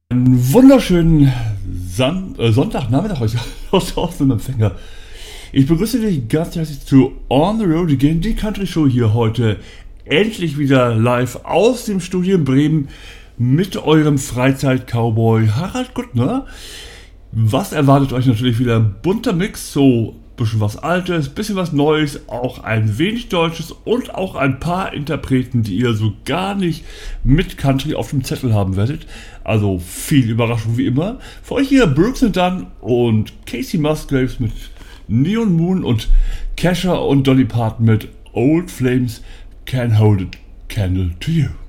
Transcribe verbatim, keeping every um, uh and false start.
Einen wunderschönen San äh, Sonntagnachmittag euch aus dem Empfänger. Ich begrüße dich ganz herzlich zu On the Road Again, die Country Show hier heute endlich wieder live aus dem Studio in Bremen mit eurem Freizeit-Cowboy Harald Guttner. Was erwartet euch natürlich wieder? Ein bunter Mix, so ein bisschen was Altes, bisschen was Neues, auch ein wenig Deutsches und auch ein paar Interpreten, die ihr so gar nicht mit Country auf dem Zettel haben werdet. Also viel Überraschung wie immer. Für euch hier Brooks and Dunn und Casey Musgraves mit Neon Moon und Kesha und Dolly Parton mit Old Flames Can Hold a Candle to You.